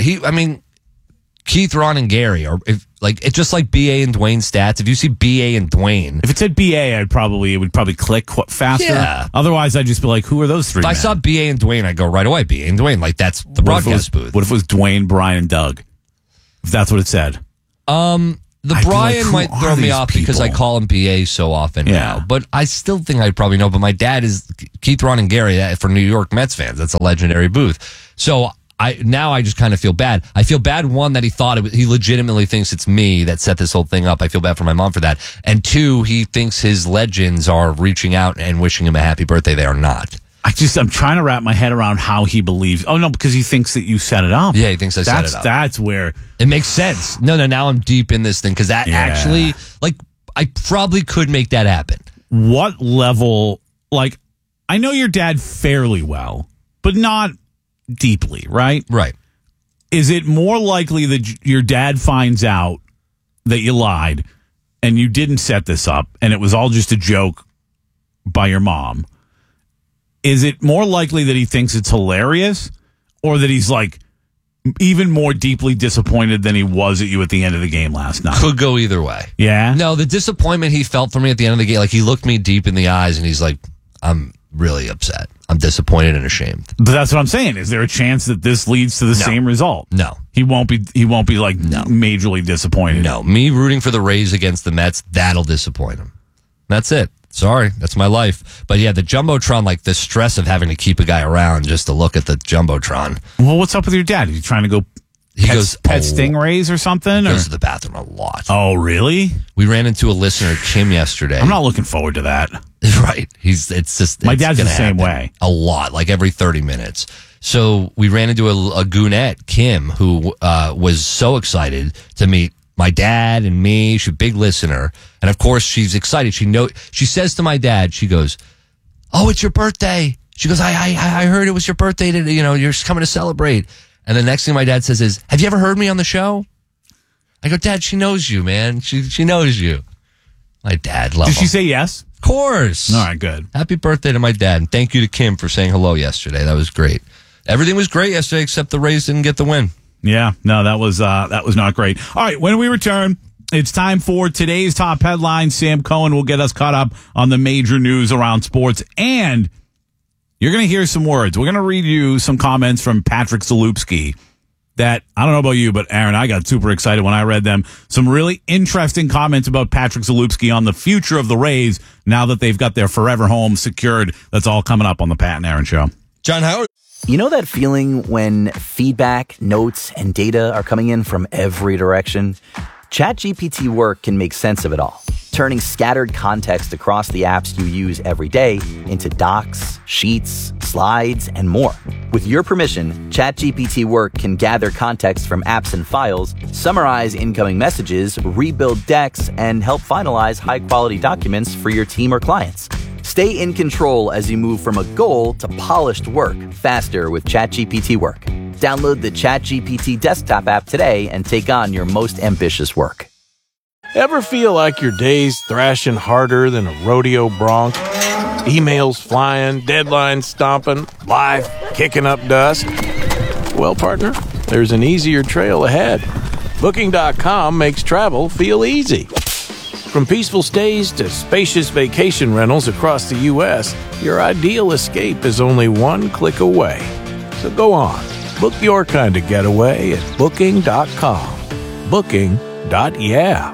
Keith, Ron, and Gary are it's just like BA and Dwayne stats. If you see BA and Dwayne, if it said BA, it would probably click faster. Yeah. Otherwise, I'd just be like, who are those three? If I saw BA and Dwayne, I'd go right away. BA and Dwayne, like that's the broadcast booth. What if it was Dwayne, Brian, and Doug? If that's what it said. The Brian might throw me off because I call him BA so often now, but I still think I'd probably know. But my dad is Keith, Ron, and Gary for New York Mets fans. That's a legendary booth. So I just kind of feel bad. I feel bad, one, that he legitimately thinks it's me that set this whole thing up. I feel bad for my mom for that. And two, he thinks his legends are reaching out and wishing him a happy birthday. They are not. I'm trying to wrap my head around how he believes. Oh, no, because he thinks that you set it up. Yeah, he thinks I set it up. That's where it makes sense. No, now I'm deep in this thing because that actually, like, I probably could make that happen. What level, like, I know your dad fairly well, but not deeply, right? Right. Is it more likely that your dad finds out that you lied and you didn't set this up and it was all just a joke by your mom? Is it more likely that he thinks it's hilarious, or that he's like even more deeply disappointed than he was at you at the end of the game last night? Could go either way. Yeah? No, the disappointment he felt for me at the end of the game, like he looked me deep in the eyes and he's like, I'm really upset. I'm disappointed and ashamed. But that's what I'm saying. Is there a chance that this leads to the same result? No. He won't be like majorly disappointed. No. Me rooting for the Rays against the Mets, that'll disappoint him. That's it. Sorry, that's my life. But yeah, the Jumbotron, like the stress of having to keep a guy around just to look at the Jumbotron. Well, what's up with your dad? Are you trying to go pet stingrays or something? He goes to the bathroom a lot. Oh, really? We ran into a listener, Kim, yesterday. I'm not looking forward to that. Right. My dad's the same way. A lot, like every 30 minutes. So we ran into a goonette, Kim, who was so excited to meet my dad and me. She's a big listener. And of course, she's excited. She says to my dad, she goes, "Oh, it's your birthday." She goes, I heard it was your birthday today. You're coming to celebrate. And the next thing my dad says is, "Have you ever heard me on the show?" I go, "Dad, she knows you, man. She knows you." My dad, love him. Did she say yes? Of course. All right, good. Happy birthday to my dad. And thank you to Kim for saying hello yesterday. That was great. Everything was great yesterday except the Rays didn't get the win. Yeah, no, that was not great. All right, when we return, it's time for today's top headlines. Sam Cohen will get us caught up on the major news around sports, and you're going to hear some words. We're going to read you some comments from Patrick Zalupski that, I don't know about you, but Aaron, I got super excited when I read them. Some really interesting comments about Patrick Zalupski on the future of the Rays now that they've got their forever home secured. That's all coming up on the Pat and Aaron Show. John Howard. You know that feeling when feedback, notes, and data are coming in from every direction? ChatGPT Work can make sense of it all, turning scattered context across the apps you use every day into docs, sheets, slides, and more. With your permission, ChatGPT Work can gather context from apps and files, summarize incoming messages, rebuild decks, and help finalize high-quality documents for your team or clients. Stay in control as you move from a goal to polished work faster with ChatGPT Work. Download the ChatGPT desktop app today and take on your most ambitious work. Ever feel like your day's thrashing harder than a rodeo bronc? Emails flying, deadlines stomping, life kicking up dust? Well, partner, there's an easier trail ahead. Booking.com makes travel feel easy. From peaceful stays to spacious vacation rentals across the U.S., your ideal escape is only one click away. So go on, book your kind of getaway at Booking.com. Booking.yeah.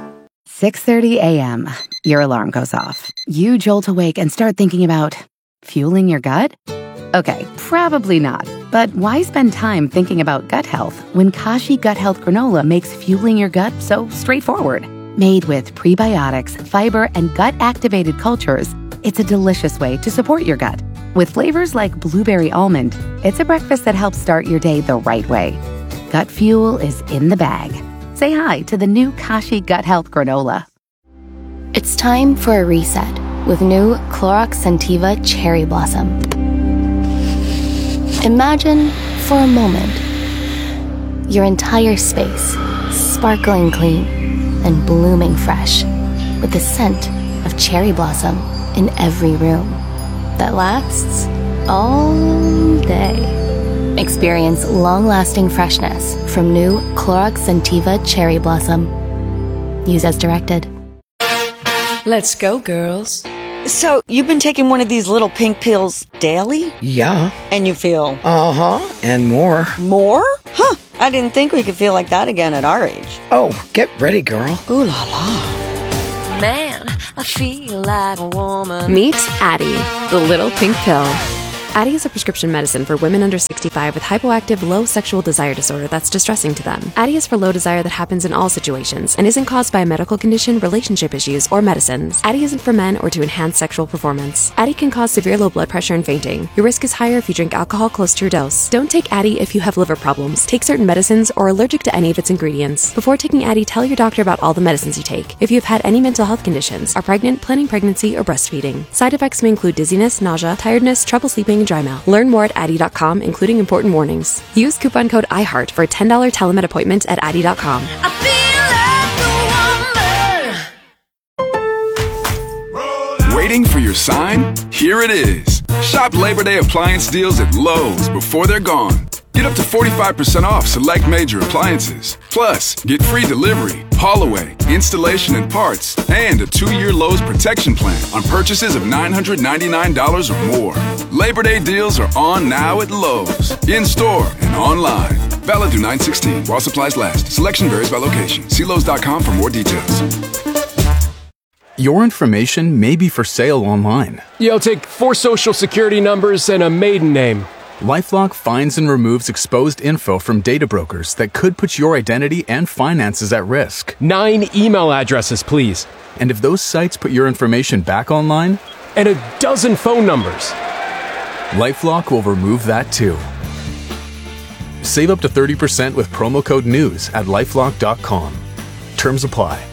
6:30 a.m. Your alarm goes off. You jolt awake and start thinking about fueling your gut? Okay, probably not. But why spend time thinking about gut health when Kashi Gut Health Granola makes fueling your gut so straightforward? Made with prebiotics, fiber, and gut-activated cultures, it's a delicious way to support your gut. With flavors like blueberry almond, it's a breakfast that helps start your day the right way. Gut fuel is in the bag. Say hi to the new Kashi Gut Health Granola. It's time for a reset with new Clorox Scentiva Cherry Blossom. Imagine, for a moment, your entire space sparkling clean and blooming fresh with the scent of cherry blossom in every room that lasts all day. Experience long-lasting freshness from new Clorox Scentiva Cherry Blossom. Use as directed. Let's go, girls. So, you've been taking one of these little pink pills daily? Yeah. And you feel? Uh-huh, and more. More? Huh. I didn't think we could feel like that again at our age. Oh, get ready, girl. Ooh la la. Man, I feel like a woman. Meet Addie, the little pink pill. Addie is a prescription medicine for women under 65 with hypoactive low sexual desire disorder that's distressing to them. Addie is for low desire that happens in all situations and isn't caused by a medical condition, relationship issues, or medicines. Addie isn't for men or to enhance sexual performance. Addie can cause severe low blood pressure and fainting. Your risk is higher if you drink alcohol close to your dose. Don't take Addie if you have liver problems, take certain medicines, or are allergic to any of its ingredients. Before taking Addie, tell your doctor about all the medicines you take. If you have had any mental health conditions, are pregnant, planning pregnancy, or breastfeeding. Side effects may include dizziness, nausea, tiredness, trouble sleeping, and dry mouth. Learn more at Addie.com, including important warnings. Use coupon code IHEART for a $10 telemed appointment at Addie.com. Waiting for your sign? Here it is. Shop Labor Day appliance deals at Lowe's before they're gone. Get up to 45% off select major appliances. Plus, get free delivery, haul away, installation and parts, and a 2-year Lowe's protection plan on purchases of $999 or more. Labor Day deals are on now at Lowe's, in-store and online. Valid through 9/16 while supplies last. Selection varies by location. See Lowe's.com for more details. Your information may be for sale online. Yeah, I'll take 4 social security numbers and a maiden name. LifeLock finds and removes exposed info from data brokers that could put your identity and finances at risk. 9 email addresses, please. And if those sites put your information back online? And a dozen phone numbers. LifeLock will remove that too. Save up to 30% with promo code NEWS at LifeLock.com. Terms apply.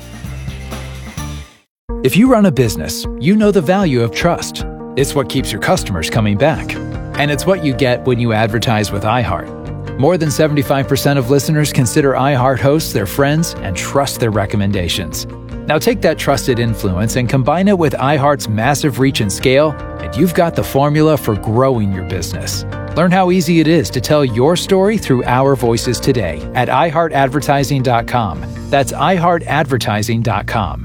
If you run a business, you know the value of trust. It's what keeps your customers coming back. And it's what you get when you advertise with iHeart. More than 75% of listeners consider iHeart hosts their friends and trust their recommendations. Now take that trusted influence and combine it with iHeart's massive reach and scale, and you've got the formula for growing your business. Learn how easy it is to tell your story through our voices today at iHeartAdvertising.com. That's iHeartAdvertising.com.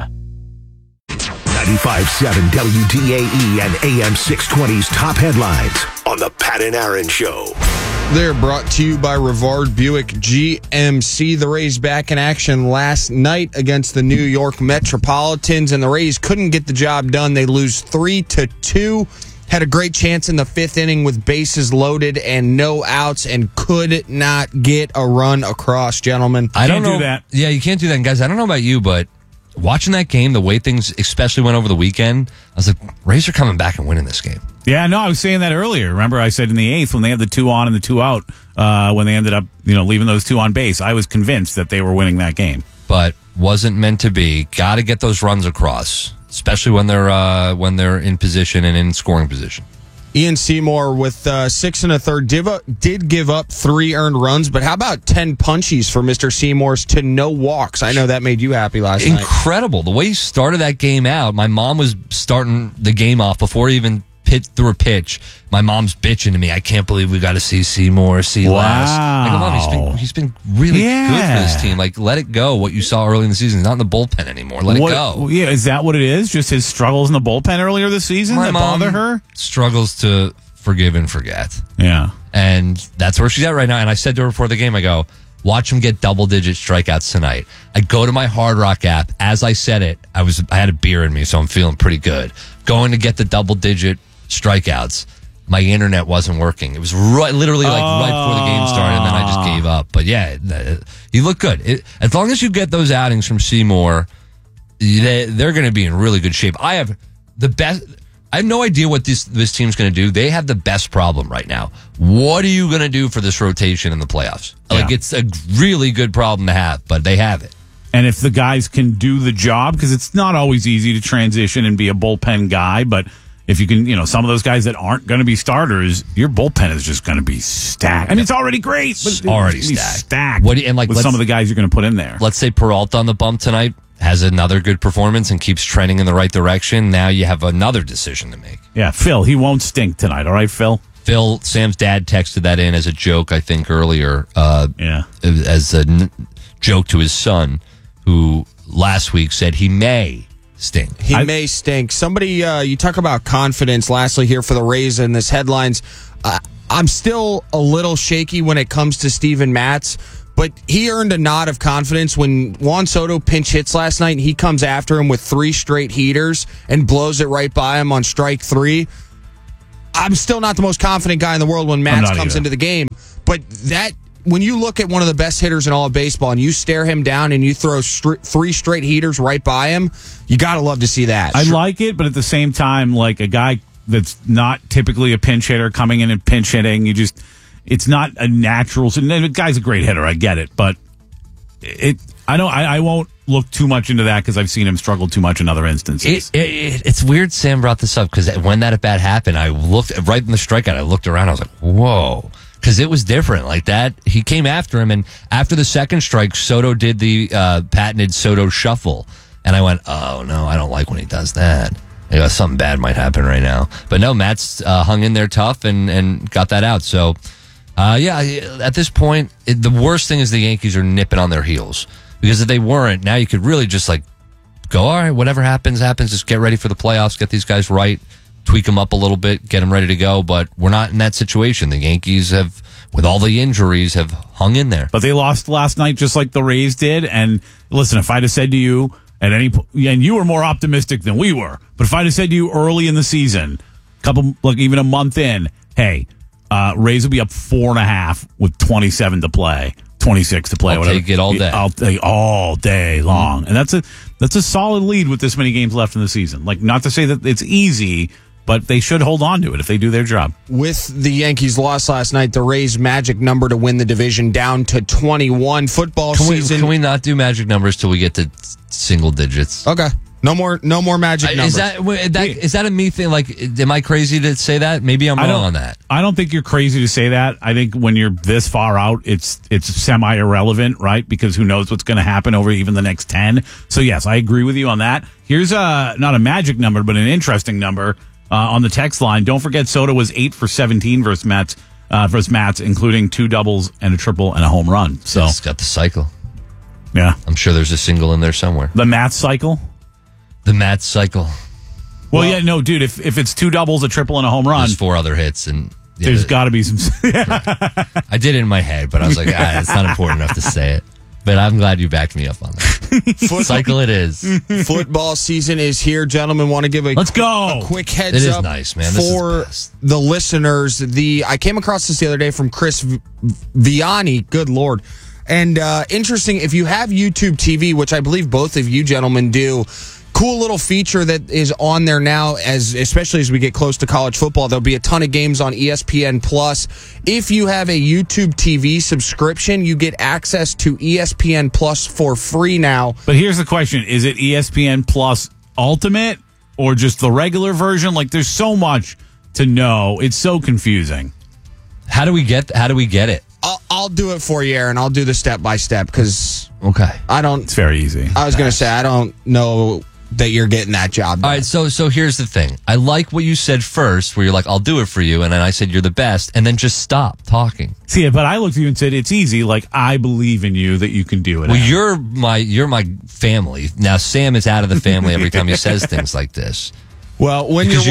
95.7 WDAE and AM 620's top headlines on the Pat and Aaron Show. They're brought to you by Rivard Buick GMC. The Rays back in action last night against the New York Metropolitans, and the Rays couldn't get the job done. They lose 3-2. Had a great chance in the 5th inning with bases loaded and no outs, and could not get a run across, gentlemen. I don't know. do that. Yeah, you can't do that. And guys, I don't know about you, but watching that game, the way things especially went over the weekend, I was like, Rays are coming back and winning this game. Yeah, no, I was saying that earlier. Remember, I said in the 8th when they had the 2 on and the 2 out, when they ended up, leaving those 2 on base, I was convinced that they were winning that game. But wasn't meant to be. Got to get those runs across, especially when they're in position and in scoring position. Ian Seymour with 6 1/3 did give up 3 earned runs, but how about 10 punchies for Mr. Seymour's to no walks? I know that made you happy last night. Incredible. The way he started that game out, my mom was starting the game off before he even threw a pitch. My mom's bitching to me, I can't believe we got to see Seymour last. I go, Mom, he's been really good for this team. Like, let it go. What you saw early in the season, he's not in the bullpen anymore. Let it go. Yeah, is that what it is? Just his struggles in the bullpen earlier this season that bother her? Struggles to forgive and forget. Yeah. And that's where she's at right now. And I said to her before the game, I go, watch him get double-digit strikeouts tonight. I go to my Hard Rock app. As I said it, I had a beer in me, so I'm feeling pretty good. Going to get the double-digit strikeouts. My internet wasn't working. It was literally right before the game started, and then I just gave up. But yeah, he looked good. As long as you get those outings from Seymour, they're going to be in really good shape. I have no idea what this team's going to do. They have the best problem right now. What are you going to do for this rotation in the playoffs? Yeah. Like, it's a really good problem to have, but they have it. And if the guys can do the job, because it's not always easy to transition and be a bullpen guy, but if you can, some of those guys that aren't going to be starters, your bullpen is just going to be stacked. I mean, it's already great, but it's already stacked. With some of the guys you're going to put in there. Let's say Peralta on the bump tonight has another good performance and keeps trending in the right direction. Now you have another decision to make. Yeah, Phil, he won't stink tonight. All right, Phil? Phil, Sam's dad texted that in as a joke, I think, earlier. As a joke to his son, who last week said he may stink. He may stink. Somebody, you talk about confidence, lastly here for the Rays in this headlines. I'm still a little shaky when it comes to Steven Matz, but he earned a nod of confidence when Juan Soto pinch hits last night, and he comes after him with 3 straight heaters and blows it right by him on strike 3. I'm still not the most confident guy in the world when Matz comes into the game, but when you look at one of the best hitters in all of baseball and you stare him down and you throw 3 straight heaters right by him, you got to love to see that. I like it, but at the same time, like a guy that's not typically a pinch hitter coming in and pinch hitting, it's not a natural. The guy's a great hitter, I get it, but I won't look too much into that because I've seen him struggle too much in other instances. It's weird Sam brought this up because when that at-bat happened, I looked right in the strikeout. I looked around. I was like, whoa. Because it was different like that. He came after him, and after the second strike, Soto did the patented Soto shuffle. And I went, oh, no, I don't like when he does that. Something bad might happen right now. But no, Matt's hung in there tough and got that out. So, at this point, the worst thing is the Yankees are nipping on their heels. Because if they weren't, now you could really just go, all right, whatever happens. Just get ready for the playoffs, get these guys right. Tweak them up a little bit, get them ready to go, but we're not in that situation. The Yankees have, with all the injuries, have hung in there. But they lost last night just like the Rays did, and listen, if I'd have said to you, at any point, and you were more optimistic than we were. But if I'd have said to you early in the season, even a month in, hey, Rays will be up 4.5 with 27 to play, 26 to play. I'll whatever. take it all day. I'll take all day long, and that's a solid lead with this many games left in the season. Like, not to say that it's easy, but they should hold on to it if they do their job. With the Yankees' loss last night, the Rays' magic number to win the division down to 21. Can we not do magic numbers till we get to single digits? Okay. No more magic numbers. Is that a me thing? Like, am I crazy to say that? Maybe I'm wrong on that. I don't think you're crazy to say that. I think when you're this far out, it's semi-irrelevant, right? Because who knows what's going to happen over even the next 10. So, yes, I agree with you on that. Here's not a magic number, but an interesting number on the text line. Don't forget Soto was 8 for 17 versus Mets, including 2 doubles and a triple and a home run. So it's got the cycle. Yeah. I'm sure there's a single in there somewhere. The Mats cycle? The Mats cycle. Well, yeah, no, dude, if it's 2 doubles, a triple, and a home run. There's 4 other hits, and there's got to be some. I did it in my head, but I was like, it's not important enough to say it. But I'm glad you backed me up on that. Cycle it is. Football season is here, gentlemen. Want to give a quick heads it up is nice, man. for the listeners. I came across this the other day from Chris Vianney. Good Lord. And interesting, if you have YouTube TV, which I believe both of you gentlemen do, cool little feature that is on there now, especially as we get close to college football. There'll be a ton of games on ESPN Plus. If you have a YouTube TV subscription, you get access to ESPN Plus for free now. But here's the question. Is it ESPN Plus Ultimate or just the regular version? Like, there's so much to know. It's so confusing. How do we get it? I'll do it for you, Aaron. I'll do the step by step because it's very easy. I was going to say I don't know that you're getting that job done. All right, so here's the thing. I like what you said first, where you're like, I'll do it for you, and then I said you're the best, and then just stop talking. See, but I looked at you and said it's easy. Like, I believe in you that you can do it. Well, you're my family. Now Sam is out of the family every time he says things like this. Well, when you're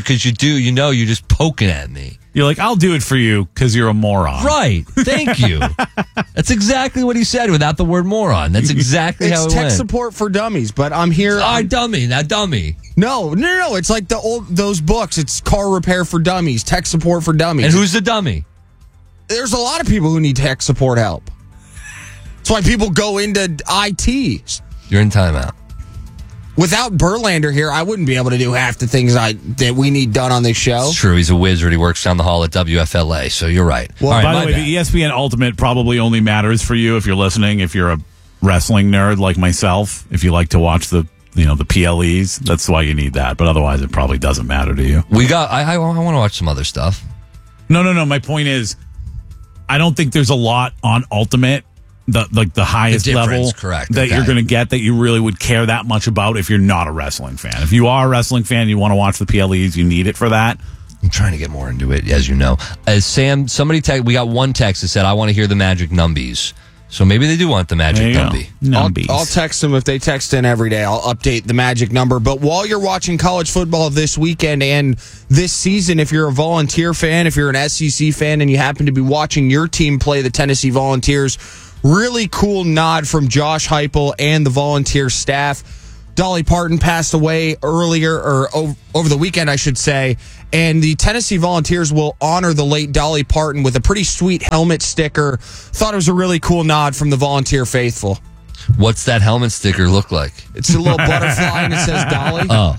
just poking at me. You're like, I'll do it for you because you're a moron. Right. Thank you. That's exactly what he said without the word moron. That's exactly how it went. It's tech support for dummies, but I'm here. All right, dummy. Now, dummy. No. It's like those books. It's car repair for dummies, tech support for dummies. And who's the dummy? There's a lot of people who need tech support help. That's why people go into IT. You're in timeout. Without Berlander here, I wouldn't be able to do half the things that we need done on this show. It's true. He's a wizard. He works down the hall at WFLA, so you're right. Well, right, by the way, the ESPN Ultimate probably only matters for you if you're listening, if you're a wrestling nerd like myself, if you like to watch the PLEs. That's why you need that. But otherwise, it probably doesn't matter to you. I want to watch some other stuff. No. My point is, I don't think there's a lot on Ultimate. The highest level that you're going to get that you really would care that much about if you're not a wrestling fan. If you are a wrestling fan, you want to watch the PLEs, you need it for that. I'm trying to get more into it, as you know. Sam, we got one text that said, I want to hear the magic numbies. So maybe they do want the magic numby. I'll text them if they text in every day. I'll update the magic number. But while you're watching college football this weekend and this season, if you're a Volunteer fan, if you're an SEC fan, and you happen to be watching your team play the Tennessee Volunteers, really cool nod from Josh Heupel and the Volunteer staff. Dolly Parton passed away earlier, or over the weekend, I should say, and the Tennessee Volunteers will honor the late Dolly Parton with a pretty sweet helmet sticker. Thought it was a really cool nod from the Volunteer faithful. What's that helmet sticker look like? It's a little butterfly and it says Dolly. Oh.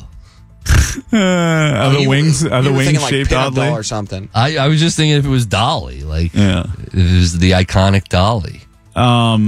Are the wings shaped like oddly or something? I was just thinking if it was Dolly, it was the iconic Dolly. What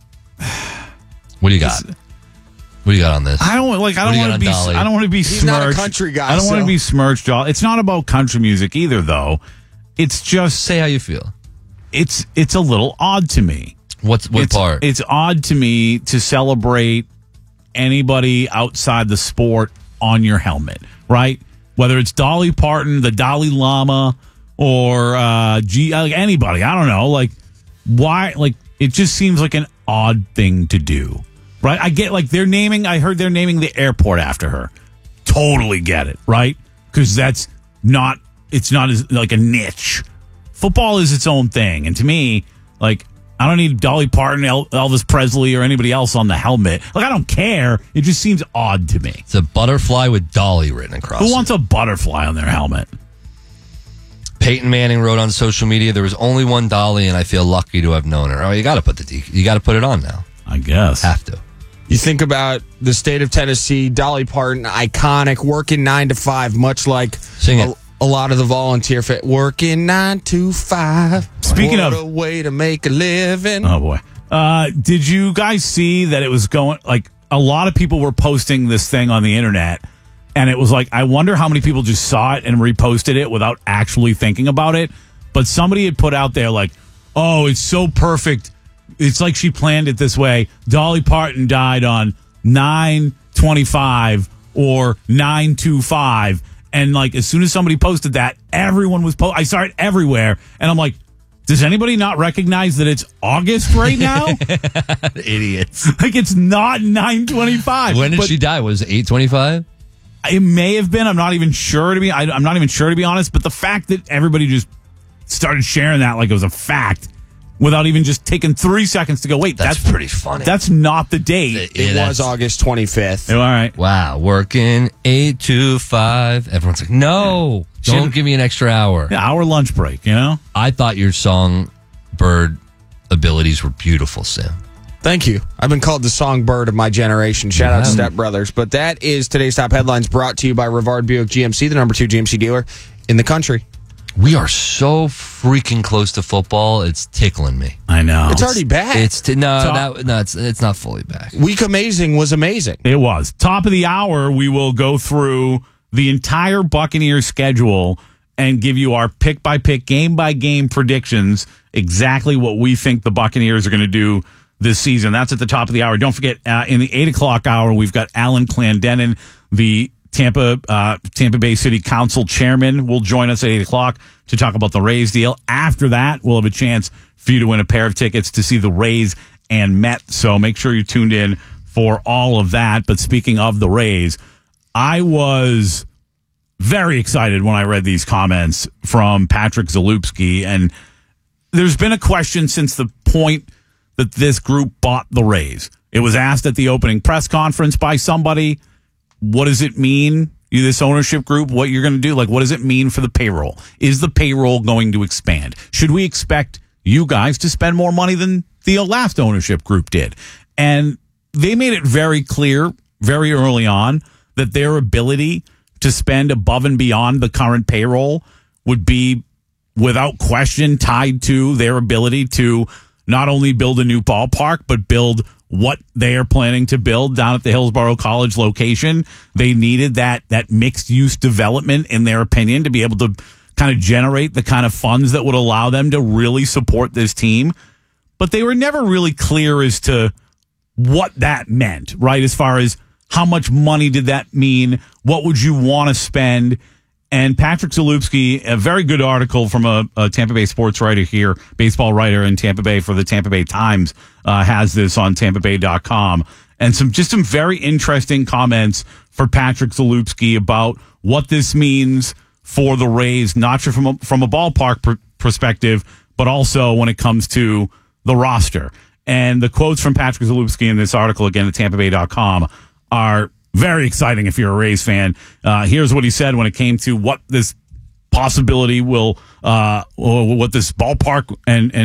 do you got? What do you got on this? I don't want to be He's smirched. not a country guy. I don't want to be smirched. It's not about country music either, though. It's just say how you feel. It's a little odd to me. What part? It's odd to me to celebrate anybody outside the sport on your helmet, right? Whether it's Dolly Parton, the Dalai Lama, or anybody. I don't know. Why? It just seems like an odd thing to do, right? I get I heard they're naming the airport after her. Totally get it, right? Because it's not as like a niche. Football is its own thing. And to me, I don't need Dolly Parton, Elvis Presley, or anybody else on the helmet. Like, I don't care. It just seems odd to me. It's a butterfly with Dolly written across it. Who wants a butterfly on their helmet? Peyton Manning wrote on social media, there was only one Dolly, and I feel lucky to have known her. Oh, you got to put it on now. I guess. Have to. You think about the state of Tennessee, Dolly Parton, iconic, working 9 to 5, much like a lot of the volunteer working 9 to 5. Speaking what of a way to make a living. Oh boy. Did you guys see that it was going, like, a lot of people were posting this thing on the internet, and it was like, I wonder how many people just saw it and reposted it without actually thinking about it. But somebody had put out there like, oh, it's so perfect. It's like she planned it this way. Dolly Parton died on 9/25 or 9/25. And like, as soon as somebody posted that, everyone was I saw it everywhere. And I'm like, does anybody not recognize that it's August right now? Idiots. Like, it's not 9/25. When did she die? Was it 8/25? It may have been. I'm not even sure to be. I'm not even sure, to be honest. But the fact that everybody just started sharing that like it was a fact, without even just taking 3 seconds to go, wait, that's pretty funny. That's not the date. It was August 25th. All right. Wow. Working 8 to 5. Everyone's like, no, don't give me an extra hour. Yeah, hour lunch break, you know? I thought your songbird abilities were beautiful, Sam. Thank you. I've been called the songbird of my generation. Shout out Step Brothers. But that is today's top headlines, brought to you by Rivard Buick GMC, the number 2 GMC dealer in the country. We are so freaking close to football. It's tickling me. I know. It's already back. It's not fully back. Week Amazing was amazing. It was. Top of the hour, we will go through the entire Buccaneers schedule and give you our pick-by-pick, game-by-game predictions, exactly what we think the Buccaneers are going to do this season. That's at the top of the hour. Don't forget, in the 8 o'clock hour, we've got Alan Clendenin, the Tampa Bay City Council chairman, will join us at 8 o'clock to talk about the Rays deal. After that, we'll have a chance for you to win a pair of tickets to see the Rays and Mets. So make sure you're tuned in for all of that. But speaking of the Rays, I was very excited when I read these comments from Patrick Zalupski. And there's been a question since the point that this group bought the Rays. It was asked at the opening press conference by somebody, what does it mean, this ownership group, what you're going to do? Like, what does it mean for the payroll? Is the payroll going to expand? Should we expect you guys to spend more money than the last ownership group did? And they made it very clear very early on that their ability to spend above and beyond the current payroll would be, without question, tied to their ability to not only build a new ballpark, but build what they are planning to build down at the Hillsborough College location. They needed that mixed-use development, in their opinion, to be able to kind of generate the kind of funds that would allow them to really support this team. But they were never really clear as to what that meant, right? As far as how much money did that mean? What would you want to spend? And Patrick Zalupski, a very good article from a Tampa Bay sports writer here, baseball writer in Tampa Bay for the Tampa Bay Times, has this on TampaBay.com. And some very interesting comments for Patrick Zalupski about what this means for the Rays, not just from a ballpark perspective, but also when it comes to the roster. And the quotes from Patrick Zalupski in this article, again, at TampaBay.com, are very exciting if you're a Rays fan. Here's what he said when it came to what this possibility will, or what this ballpark and